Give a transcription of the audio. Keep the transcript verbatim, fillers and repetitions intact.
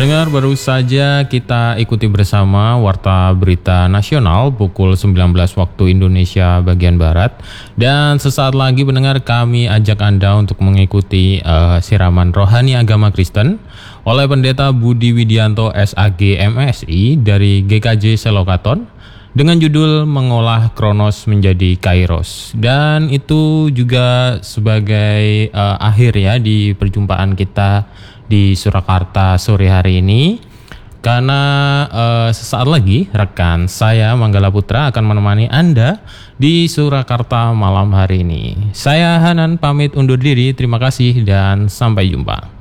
Pendengar, baru saja kita ikuti bersama Warta Berita Nasional pukul sembilan belas waktu Indonesia bagian Barat. Dan sesaat lagi pendengar, kami ajak Anda untuk mengikuti uh, siraman rohani agama Kristen oleh Pendeta Budi Widianto S A G M Si dari G K J Selokaton dengan judul Mengolah Kronos Menjadi Kairos. Dan itu juga sebagai uh, akhir ya di perjumpaan kita di Surakarta sore hari ini, karena uh, sesaat lagi rekan saya Manggala Putra akan menemani Anda di Surakarta malam hari ini. Saya Hanan pamit undur diri, terima kasih dan sampai jumpa.